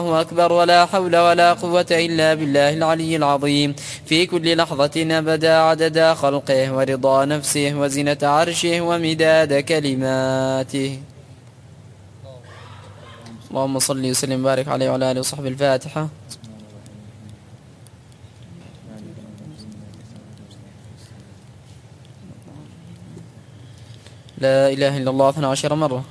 الله أكبر ولا حول ولا قوة إلا بالله العلي العظيم في كل لحظة أبدا عدد خلقه ورضا نفسه وزنة عرشه ومداد كلماته. اللهم صل وسلم وبارك عليه وعلى آله وصحبه. الفاتحة. لا إله إلا الله 12 مرة.